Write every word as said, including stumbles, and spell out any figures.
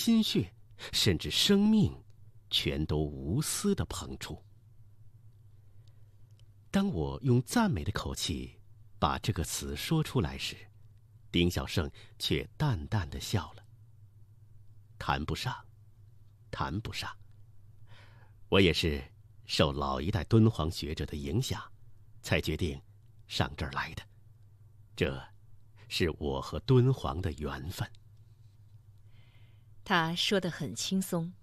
心血，甚至生命，全都无私地捧出。当我用赞美的口气把这个词说出来时，丁小胜却淡淡地笑了。谈不上，谈不上。我也是受老一代敦煌学者的影响，才决定上这儿来的。这是我和敦煌的缘分。 他说得很轻松，